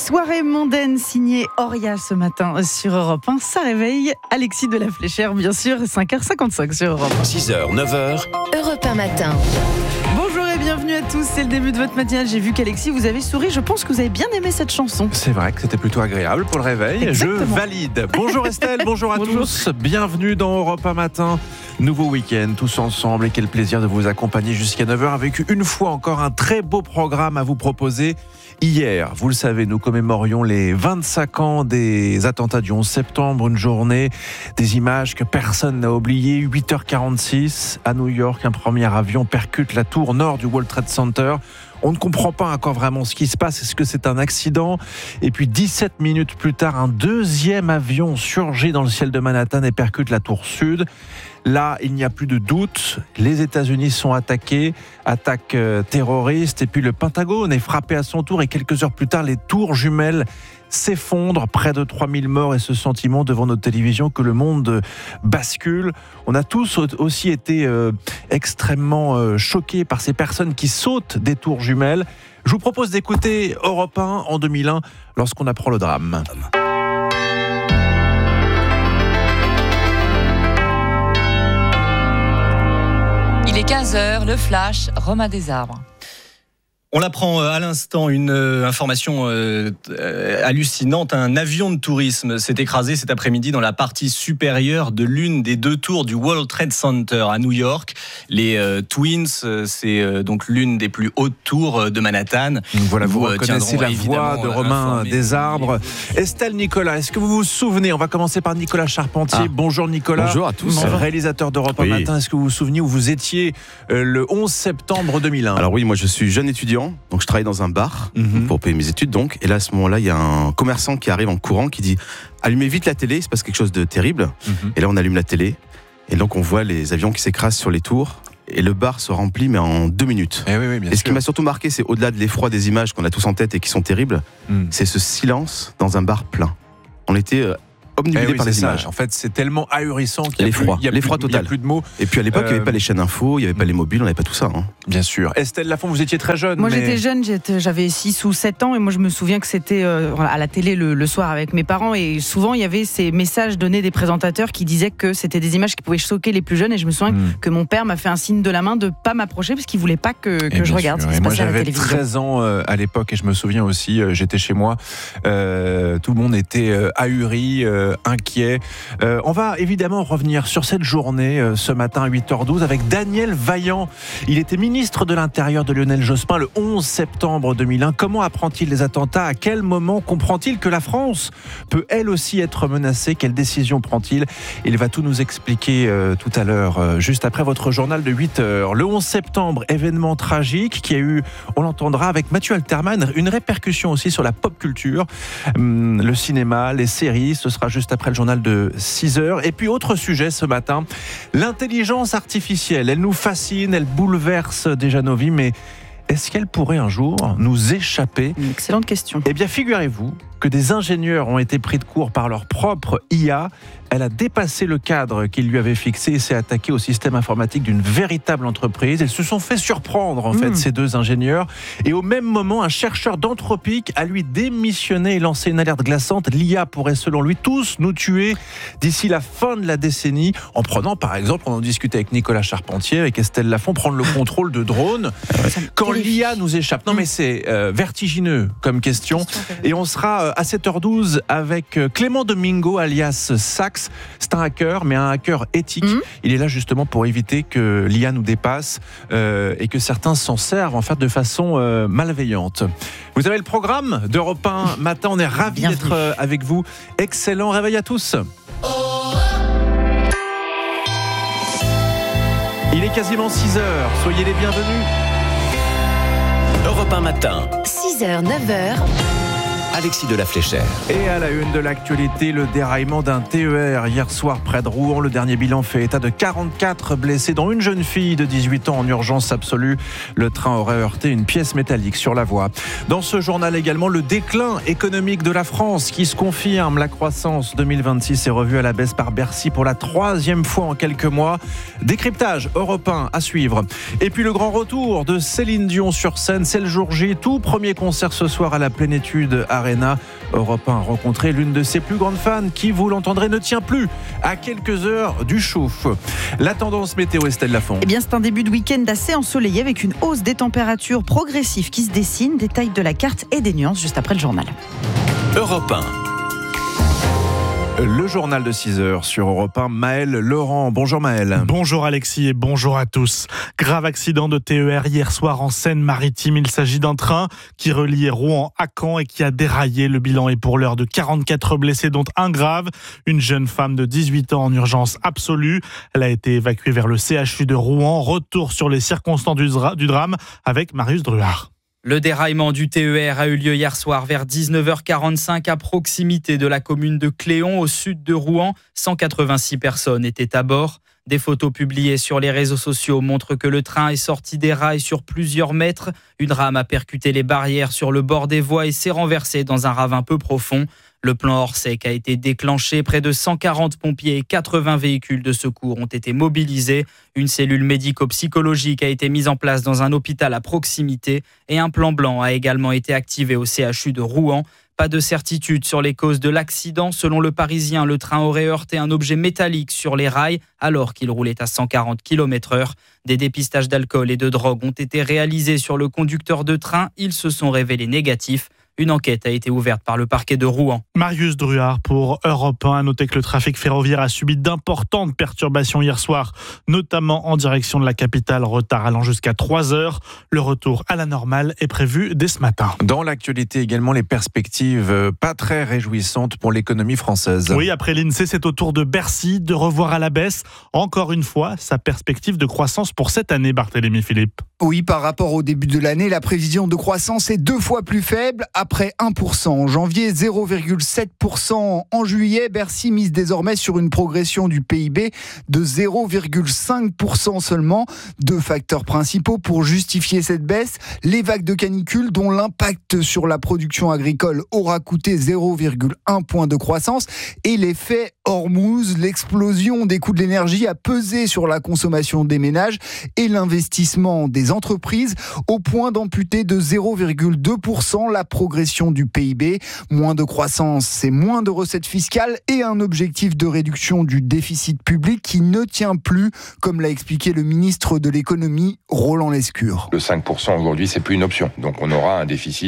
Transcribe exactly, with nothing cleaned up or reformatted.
Soirée mondaine signée Auria ce matin sur Europe un. Ça réveille Alexis de la Fléchère, bien sûr, cinq heures cinquante-cinq sur Europe un. six heures, neuf heures. Europe un matin. Bonjour et bienvenue à tous, c'est le début de votre matinale. J'ai vu qu'Alexis, vous avez souri, je pense que vous avez bien aimé cette chanson. C'est vrai que c'était plutôt agréable pour le réveil. Exactement. Je valide. Bonjour Estelle, bonjour à Bonjour. tous. Bienvenue dans Europe un matin. Nouveau week-end, tous ensemble, et quel plaisir de vous accompagner jusqu'à neuf heures avec une fois encore un très beau programme à vous proposer. Hier, vous le savez, nous commémorions les vingt-cinq ans des attentats du onze septembre, une journée, des images que personne n'a oubliées. huit heures quarante-six, à New York, un premier avion percute la tour nord du World Trade Center. On ne comprend pas encore vraiment ce qui se passe. Est-ce que c'est un accident ? Et puis dix-sept minutes plus tard, un deuxième avion surgit dans le ciel de Manhattan et percute la tour sud. Là, il n'y a plus de doute. Les États-Unis sont attaqués, attaque euh, terroriste. Et puis le Pentagone est frappé à son tour. Et quelques heures plus tard, les tours jumelles s'effondrent. Près de trois mille morts et ce sentiment devant notre télévision que le monde bascule. On a tous aussi été euh, extrêmement euh, choqués par ces personnes qui sautent des tours jumelles. Je vous propose d'écouter Europe un en deux mille un lorsqu'on apprend le drame. Il est quinze heures, le flash, Romain Desarbres. On apprend à l'instant une euh, information euh, euh, hallucinante. Un avion de tourisme s'est écrasé cet après-midi dans la partie supérieure de l'une des deux tours du World Trade Center à New York. Les euh, Twins, euh, c'est euh, donc l'une des plus hautes tours de Manhattan. Voilà, vous, vous euh, reconnaissez la voix de Romain Desarbres. Estelle, Nicolas, est-ce que vous vous souvenez ? On va commencer par Nicolas Charpentier. Ah. Bonjour Nicolas. Bonjour à tous. Bonjour. Réalisateur d'Europe un oui. matin. Est-ce que vous vous souvenez où vous étiez euh, le onze septembre deux mille un ? Alors oui, moi je suis jeune étudiant. Donc je travaille dans un bar mm-hmm. pour payer mes études donc. Et là à ce moment-là il y a un commerçant qui arrive en courant qui dit allumez vite la télé, il se passe quelque chose de terrible. Mm-hmm. Et là on allume la télé et donc on voit les avions qui s'écrasent sur les tours. Et le bar se remplit mais en deux minutes. Eh oui, oui, bien et ce sûr. qui m'a surtout marqué, c'est au-delà de l'effroi des images qu'on a tous en tête et qui sont terribles, mm. c'est ce silence dans un bar plein. On était euh, obnubilés eh oui, par les ça. images. En fait, c'est tellement ahurissant qu'il y a l'effroi, plus, il y a l'effroi plus, il y a total. plus de mots. Et puis à l'époque, euh... il n'y avait pas les chaînes info, il n'y avait pas les mobiles, on n'avait pas tout ça. Hein. Bien sûr. Estelle Lafont, vous étiez très jeune. Moi mais... j'étais jeune, j'étais, j'avais six ou sept ans et moi je me souviens que c'était euh, à la télé le, le soir avec mes parents et souvent il y avait ces messages donnés des présentateurs qui disaient que c'était des images qui pouvaient choquer les plus jeunes et je me souviens mm. que mon père m'a fait un signe de la main de ne pas m'approcher parce qu'il ne voulait pas que, que je regarde sûr. ce qui se moi passait à la j'avais télévision. treize ans euh, à l'époque et je me souviens aussi, euh, j'étais chez moi, euh, tout le monde était euh, ahuri, euh, inquiet. Euh, on va évidemment revenir sur cette journée euh, ce matin à huit heures douze avec Daniel Vaillant. Il était ministre de l'Intérieur de Lionel Jospin le onze septembre deux mille un. Comment apprend-il les attentats ? À quel moment comprend-il que la France peut elle aussi être menacée ? Quelle décision prend-il ? Il va tout nous expliquer euh, tout à l'heure, euh, juste après votre journal de huit heures. Le onze septembre, événement tragique qui a eu, on l'entendra avec Mathieu Alterman, une répercussion aussi sur la pop culture, hum, le cinéma, les séries. Ce sera juste après le journal de six heures. Et puis autre sujet ce matin, l'intelligence artificielle. Elle nous fascine, elle bouleverse déjà nos vies, mais est-ce qu'elle pourrait un jour nous échapper ? Une excellente question. Eh bien, figurez-vous que des ingénieurs ont été pris de court par leur propre I A. Elle a dépassé le cadre qu'ils lui avaient fixé et s'est attaquée au système informatique d'une véritable entreprise. Ils se sont fait surprendre, en fait, mmh. ces deux ingénieurs. Et au même moment, un chercheur d'Anthropic a lui démissionné et lancé une alerte glaçante. L'I A pourrait, selon lui, tous nous tuer d'ici la fin de la décennie, en prenant, par exemple, on en discutait avec Nicolas Charpentier, avec Estelle Lafont, prendre le contrôle de drones. Quand l'I A nous échappe. Non, mais c'est euh, vertigineux comme question. Et on sera à sept heures douze avec Clément Domingo, alias Sax. C'est un hacker, mais un hacker éthique. Mmh. Il est là justement pour éviter que l'I A nous dépasse euh, et que certains s'en servent en fait de façon euh, malveillante. Vous avez le programme d'Europe un matin. On est ravis Bienvenue. d'être euh, avec vous. Excellent réveil à tous. Il est quasiment six heures. Soyez les bienvenus. Europe un matin. six heures, neuf heures. Alexis de la Fléchère. Et à la une de l'actualité, le déraillement d'un T E R hier soir près de Rouen. Le dernier bilan fait état de quarante-quatre blessés, dont une jeune fille de dix-huit ans en urgence absolue. Le train aurait heurté une pièce métallique sur la voie. Dans ce journal également, le déclin économique de la France qui se confirme. La croissance deux mille vingt-six est revue à la baisse par Bercy pour la troisième fois en quelques mois. Décryptage Europe un à suivre. Et puis le grand retour de Céline Dion sur scène. C'est le jour J. Tout premier concert ce soir à la Plénitude à Arena. Europe un a rencontré l'une de ses plus grandes fans qui, vous l'entendrez, ne tient plus à quelques heures du show. La tendance météo, Estelle Lafont. Eh bien, c'est un début de week-end assez ensoleillé avec une hausse des températures progressive qui se dessine. Détail de la carte et des nuances juste après le journal. Europe un. Le journal de six heures sur Europe un, Maël Laurent. Bonjour Maël. Bonjour Alexis et bonjour à tous. Grave accident de T E R hier soir en Seine-Maritime. Il s'agit d'un train qui reliait Rouen à Caen et qui a déraillé. Le bilan est pour l'heure de quarante-quatre blessés, dont un grave. Une jeune femme de dix-huit ans en urgence absolue. Elle a été évacuée vers le C H U de Rouen. Retour sur les circonstances du, dra- du drame avec Marius Druard. Le déraillement du T E R a eu lieu hier soir vers dix-neuf heures quarante-cinq à proximité de la commune de Cléon, au sud de Rouen. cent quatre-vingt-six personnes étaient à bord. Des photos publiées sur les réseaux sociaux montrent que le train est sorti des rails sur plusieurs mètres. Une rame a percuté les barrières sur le bord des voies et s'est renversée dans un ravin peu profond. Le plan Orsec a été déclenché. Près de cent quarante pompiers et quatre-vingts véhicules de secours ont été mobilisés. Une cellule médico-psychologique a été mise en place dans un hôpital à proximité et un plan blanc a également été activé au C H U de Rouen. Pas de certitude sur les causes de l'accident. Selon le Parisien, le train aurait heurté un objet métallique sur les rails alors qu'il roulait à cent quarante kilomètres heure. Des dépistages d'alcool et de drogue ont été réalisés sur le conducteur de train. Ils se sont révélés négatifs. Une enquête a été ouverte par le parquet de Rouen. Marius Druard pour Europe un. Notez que le trafic ferroviaire a subi d'importantes perturbations hier soir, notamment en direction de la capitale, retard allant jusqu'à trois heures. Le retour à la normale est prévu dès ce matin. Dans l'actualité également, les perspectives pas très réjouissantes pour l'économie française. Oui, après l'INSEE, c'est au tour de Bercy de revoir à la baisse, encore une fois, sa perspective de croissance pour cette année, Barthélémy Philippe. Oui, par rapport au début de l'année, la prévision de croissance est deux fois plus faible, après un pour cent en janvier, zéro virgule sept pour cent en juillet. Bercy mise désormais sur une progression du P I B de zéro virgule cinq pour cent seulement. Deux facteurs principaux pour justifier cette baisse: les vagues de canicule dont l'impact sur la production agricole aura coûté zéro virgule un point de croissance, et l'effet Hormuz. L'explosion des coûts de l'énergie a pesé sur la consommation des ménages et l'investissement des entreprises, au point d'amputer de zéro virgule deux pour cent la progression du P I B. Moins de croissance, c'est moins de recettes fiscales et un objectif de réduction du déficit public qui ne tient plus, comme l'a expliqué le ministre de l'économie Roland Lescure. Le cinq pour cent aujourd'hui, c'est plus une option. Donc on aura un déficit